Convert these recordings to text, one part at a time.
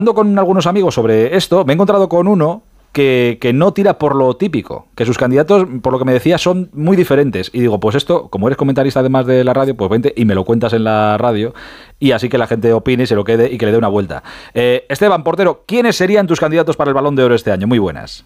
con algunos amigos sobre esto, me he encontrado con uno que no tira por lo típico, que sus candidatos, por lo que me decía, son muy diferentes. Y digo, pues esto, como eres comentarista además de la radio, pues vente y me lo cuentas en la radio, y así que la gente opine, se lo quede y que le dé una vuelta. Esteban, portero, ¿quiénes serían tus candidatos para el Balón de Oro este año? Muy buenas.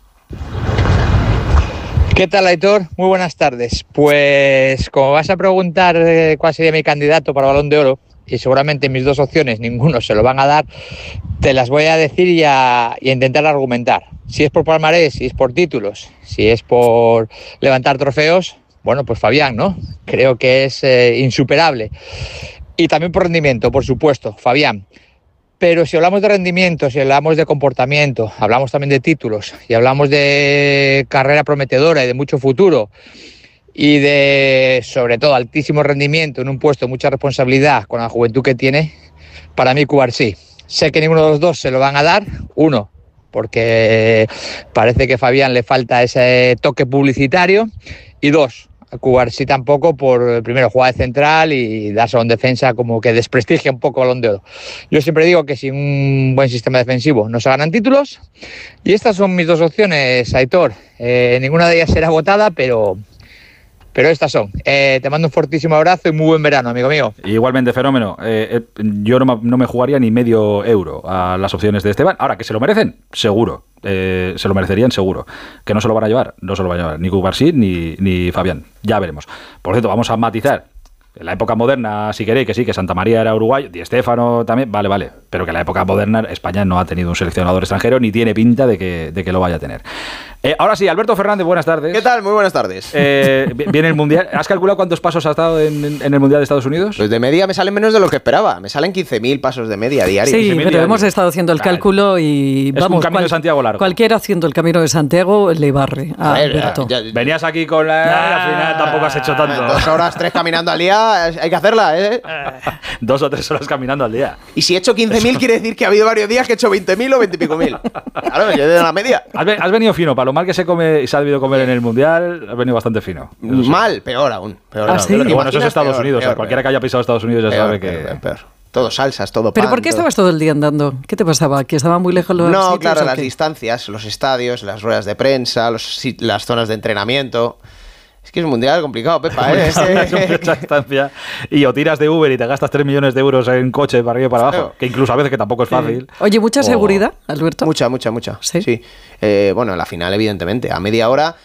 ¿Qué tal, Aitor? Muy buenas tardes. Pues como vas a preguntar cuál sería mi candidato para el Balón de Oro, y seguramente mis dos opciones ninguno se lo van a dar, te las voy a decir y a intentar argumentar. Si es por palmarés, si es por títulos, si es por levantar trofeos, bueno, pues Fabián, ¿no? Creo que es insuperable. Y también por rendimiento, por supuesto, Fabián. Pero si hablamos de rendimiento, si hablamos de comportamiento, hablamos también de títulos y hablamos de carrera prometedora y de mucho futuro y de, sobre todo, altísimo rendimiento en un puesto, mucha responsabilidad con la juventud que tiene, para mí Cubarsí. Sé que ninguno de los dos se lo van a dar, uno, porque parece que a Fabián le falta ese toque publicitario, y dos, a Cubarsí tampoco, por primero jugar de central y darse a un defensa como que desprestigia un poco el Balón de Oro. Yo siempre digo que sin un buen sistema defensivo no se ganan títulos, y estas son mis dos opciones, Aitor. Ninguna de ellas será votada, pero estas son. Te mando un fortísimo abrazo y muy buen verano, amigo mío. Igualmente, fenómeno. Yo no me jugaría ni medio euro a las opciones de Esteban. Ahora, que se lo merecen, seguro. Se lo merecerían, seguro. Que no se lo van a llevar, no se lo van a llevar. Ni Cubarsí ni Fabián. Ya veremos. Por cierto, vamos a matizar. En la época moderna, si queréis, que sí, que Santa María era uruguayo, Di Stéfano también, vale. Pero que en la época moderna España no ha tenido un seleccionador extranjero, ni tiene pinta de que lo vaya a tener. Ahora sí, Alberto Fernández, buenas tardes. ¿Qué tal? Muy buenas tardes. Viene el Mundial. ¿Has calculado cuántos pasos ha estado en el Mundial de Estados Unidos? Pues de media me salen menos de lo que esperaba. Me salen 15.000 pasos de media diarios. Sí, pero hemos estado haciendo el cálculo y es vamos, un camino de Santiago largo. Cualquiera haciendo el camino de Santiago le barre a Alberto. Venías aquí con la... al final tampoco has hecho tanto. 2 horas, 3 caminando al día, hay que hacerla, ¿eh? 2 o 3 horas caminando al día. Y si he hecho 15.000 quiere decir que ha habido varios días que he hecho 20.000 o 20 y pico mil. Claro, yo de la media. Has venido fino, para lo mal que se come y se ha debido comer en el Mundial, has venido bastante fino. Mal, peor aún. ¿Sí? Bueno, eso es Estados Unidos. Peor, cualquiera que haya pisado Estados Unidos ya sabe que... Peor. Todo salsas, todo pan. ¿Pero por qué estabas todo el día andando? ¿Qué te pasaba? ¿Que estaban muy lejos los No, sitios, claro, las qué? distancias, los estadios, las ruedas de prensa, las zonas de entrenamiento. Es que es un mundial complicado, Pepa, ¿eh? Es mucha distancia. Y o tiras de Uber y te gastas 3 millones de euros en coche para arriba y para abajo, que incluso a veces que tampoco es fácil. Oye, ¿mucha seguridad, Alberto? Mucha. Sí. Bueno, en la final, evidentemente. A media hora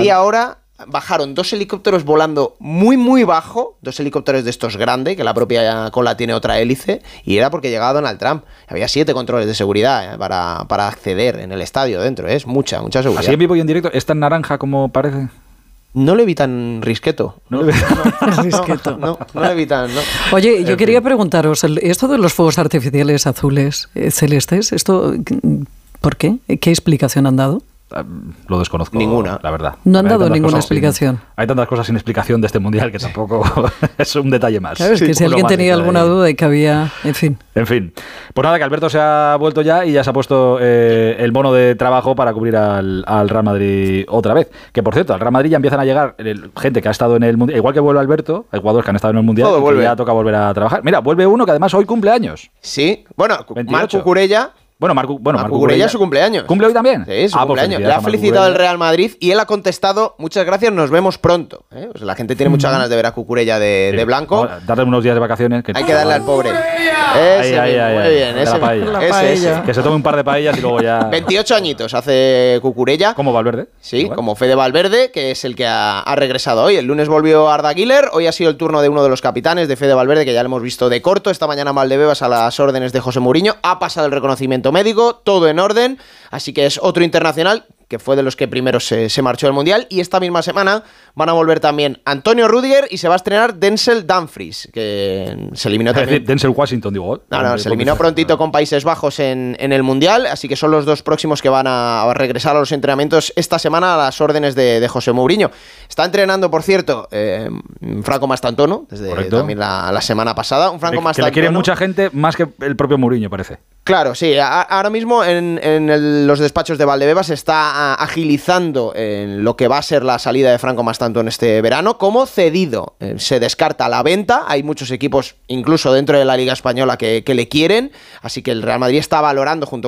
bajaron 2 helicópteros volando muy, muy bajo, 2 helicópteros de estos grandes, que la propia cola tiene otra hélice, y era porque llegaba Donald Trump. Había 7 controles de seguridad para acceder en el estadio dentro. Es mucha seguridad. Así en vivo y en directo, ¿es tan naranja como parece? No le vi tan risqueto. No le vi tan, no. Oye, yo quería preguntaros, esto de los fuegos artificiales azules, celestes, ¿esto por qué? ¿Qué explicación han dado? Lo desconozco. Ninguna. La verdad. No han dado ninguna explicación. Hay tantas cosas sin explicación de este mundial que tampoco es un detalle más. Claro, es que si alguien tenía alguna duda y que había... En fin. Pues nada, que Alberto se ha vuelto ya y ya se ha puesto el bono de trabajo para cubrir al Real Madrid otra vez. Que por cierto, al Real Madrid ya empiezan a llegar gente que ha estado en el mundial. Igual que vuelve Alberto, hay jugadores que han estado en el mundial y ya toca volver a trabajar. Mira, vuelve uno que además hoy cumple años. Sí, bueno, 28. Marc Cucurella. Marc Cucurella es su cumpleaños. ¿Cumple hoy también? Sí, su cumpleaños. Le ha felicitado el Real Madrid y él ha contestado: muchas gracias, nos vemos pronto. Pues la gente tiene muchas ganas de ver a Cucurella de blanco. Darle unos días de vacaciones. Hay que darle al pobre. Muy bien, ese. Que se tome un par de paellas y luego ya... 28 añitos hace Cucurella. ¿Como Valverde? Sí, como Fede Valverde, que es el que ha regresado hoy. El lunes volvió Arda Güler, hoy ha sido el turno de uno de los capitanes, de Fede Valverde, que ya lo hemos visto de corto. Esta mañana Valdebebas a las órdenes de José Mourinho. Ha pasado el reconocimiento médico, todo en orden, así que es otro internacional que fue de los que primero se marchó del Mundial. Y esta misma semana van a volver también Antonio Rüdiger y se va a estrenar Denzel Dumfries, que se eliminó también. Denzel Washington, digo. No, se eliminó prontito con Países Bajos en el Mundial, así que son los dos próximos que van a regresar a los entrenamientos esta semana a las órdenes de José Mourinho. Está entrenando, por cierto, Franco Mastantuono, desde también la semana pasada. Un Franco Mastantuono que le quiere mucha gente, más que el propio Mourinho, parece. Claro, sí. Ahora mismo en los despachos de Valdebebas se está agilizando en lo que va a ser la salida de Franco Mastantuono este verano como cedido. Se descarta la venta. Hay muchos equipos, incluso dentro de la Liga Española, que le quieren. Así que el Real Madrid está valorando junto